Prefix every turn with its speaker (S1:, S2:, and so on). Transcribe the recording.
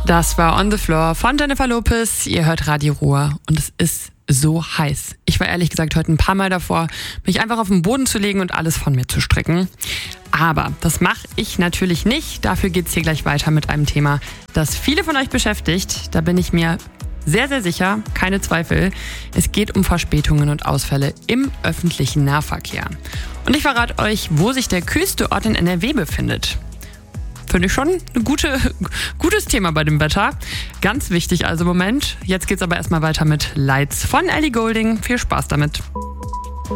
S1: Das war On the Floor von Jennifer Lopez. Ihr hört Radio Ruhr und es ist so heiß. Ich war ehrlich gesagt heute ein paar Mal davor, mich einfach auf den Boden zu legen und alles von mir zu strecken. Aber das mache ich natürlich nicht. Dafür geht's hier gleich weiter mit einem Thema, das viele von euch beschäftigt. Da bin ich mir sehr, sehr sicher, keine Zweifel. Es geht um Verspätungen und Ausfälle im öffentlichen Nahverkehr. Und ich verrate euch, wo sich der kühlste Ort in NRW befindet. Finde ich schon ein gutes Thema bei dem Wetter. Ganz wichtig also im Moment. Jetzt geht's aber erstmal weiter mit Lights von Ellie Goulding. Viel Spaß damit.